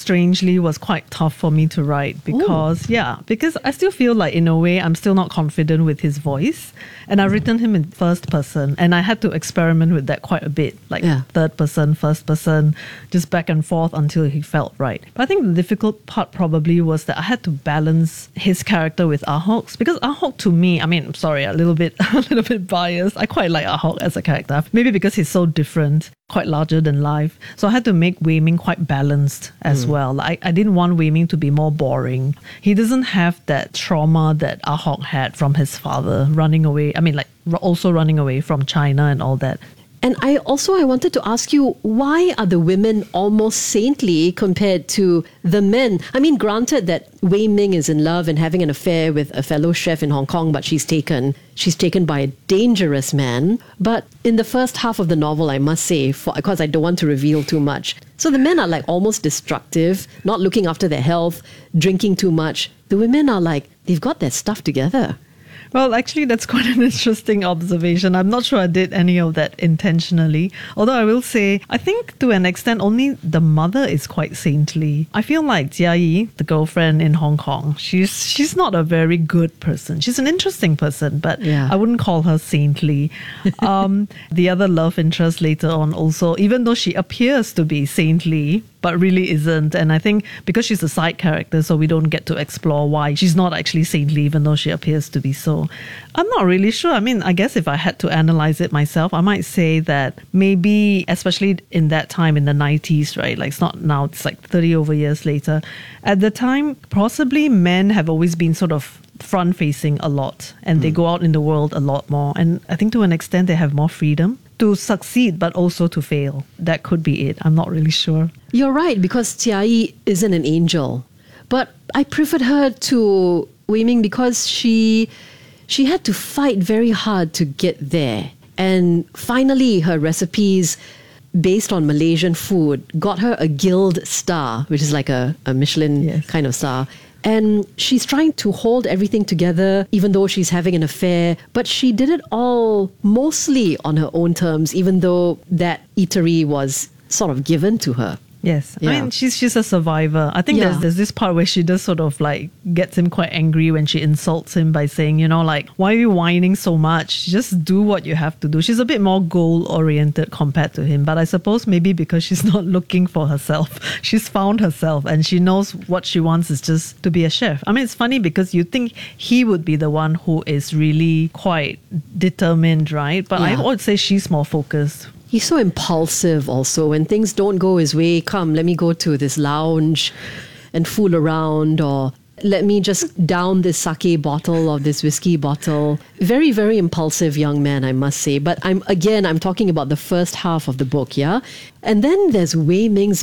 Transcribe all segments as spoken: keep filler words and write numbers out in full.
strangely was quite tough for me to write because, Ooh. yeah, because I still feel like in a way I'm still not confident with his voice. And I've written him in first person and I had to experiment with that quite a bit, like yeah. third person, first person, just back and forth until he felt right. But I think the difficult part probably was that I had to balance his character with Ahok's because Ahok to me, I mean, I'm sorry, a little bit, a little bit biased. I quite like Ahok as a character, maybe because he's so different, quite larger than life. So I had to make Wei Ming quite balanced as mm. well. Like, I didn't want Wei Ming to be more boring. He doesn't have that trauma that Ahok had from his father running away. I mean, like also running away from China and all that. And I also, I wanted to ask you, why are the women almost saintly compared to the men? I mean, granted that Wei Ming is in love and having an affair with a fellow chef in Hong Kong, but she's taken, she's taken by a dangerous man. But in the first half of the novel, I must say, for, because I don't want to reveal too much. So the men are like almost destructive, not looking after their health, drinking too much. The women are like, they've got their stuff together. Well, actually, that's quite an interesting observation. I'm not sure I did any of that intentionally. Although I will say, I think to an extent, only the mother is quite saintly. I feel like Jia Yi, the girlfriend in Hong Kong, she's she's not a very good person. She's an interesting person, but yeah. I wouldn't call her saintly. Um, the other love interest later on also, even though she appears to be saintly, but really isn't. And I think because she's a side character, so we don't get to explore why she's not actually saintly, even though she appears to be so. I'm not really sure. I mean, I guess if I had to analyze it myself, I might say that maybe, especially in that time in the nineties, right? Like it's not now, it's like thirty over years later. At the time, possibly men have always been sort of front-facing a lot and mm. they go out in the world a lot more. And I think to an extent, they have more freedom to succeed, but also to fail. That could be it. I'm not really sure. You're right, because Jia Yi isn't an angel. But I preferred her to Wei Ming because she she had to fight very hard to get there. And finally, her recipes based on Malaysian food got her a Guild star, which is like a, a Michelin yes. kind of star. And she's trying to hold everything together, even though she's having an affair. But she did it all mostly on her own terms, even though that eatery was sort of given to her. Yes. Yeah. I mean, she's she's a survivor. I think yeah. there's, there's this part where she does sort of like gets him quite angry when she insults him by saying, you know, like, why are you whining so much? Just do what you have to do. She's a bit more goal-oriented compared to him. But I suppose maybe because she's not looking for herself. She's found herself and she knows what she wants is just to be a chef. I mean, it's funny because you think he would be the one who is really quite determined, right? But yeah. I would say she's more focused. He's so impulsive also. When things don't go his way, come, let me go to this lounge and fool around, or let me just down this sake bottle or this whiskey bottle. Very, very impulsive young man, I must say. But I'm again, I'm talking about the first half of the book, yeah? And then there's Wei Ming's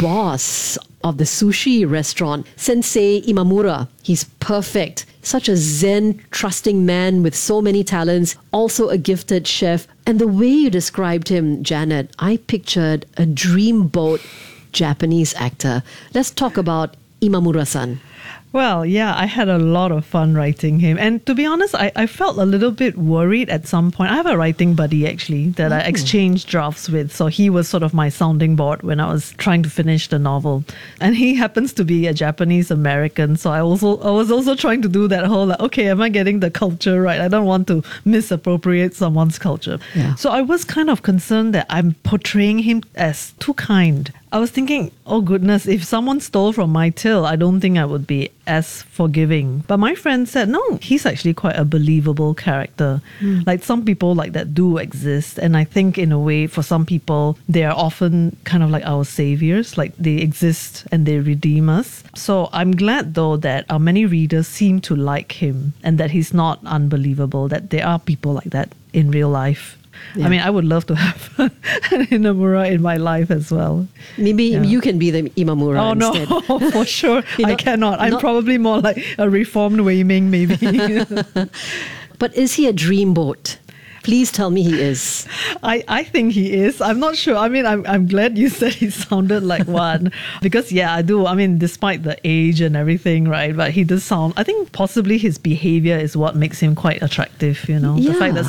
boss of the sushi restaurant, Sensei Imamura. He's perfect. Such a zen, trusting man with so many talents, also a gifted chef. And the way you described him, Janet, I pictured a dreamboat Japanese actor. Let's talk about Imamura-san. Well, yeah, I had a lot of fun writing him. And to be honest, I, I felt a little bit worried at some point. I have a writing buddy, actually, that oh. I exchanged drafts with. So he was sort of my sounding board when I was trying to finish the novel. And he happens to be a Japanese American. So I also I was also trying to do that whole, like, okay, am I getting the culture right? I don't want to misappropriate someone's culture. Yeah. So I was kind of concerned that I'm portraying him as too kind. I was thinking, oh goodness, if someone stole from my till, I don't think I would be as forgiving. But my friend said, no, he's actually quite a believable character. Mm. Like some people like that do exist. And I think in a way, for some people, they are often kind of like our saviors. Like they exist and they redeem us. So I'm glad though that uh, many readers seem to like him and that he's not unbelievable, that there are people like that in real life. Yeah. I mean, I would love to have an Imamura in my life as well. Maybe yeah. you can be the Imamura oh, instead. Oh, no, for sure. I not, cannot. I'm not, probably more like a reformed Wei Ming, maybe. But is he a dreamboat? Please tell me he is. I, I think he is. I'm not sure. I mean, I'm I'm glad you said he sounded like one. Because, yeah, I do. I mean, despite the age and everything, right? But he does sound, I think possibly his behavior is what makes him quite attractive, you know? Yeah. The fact that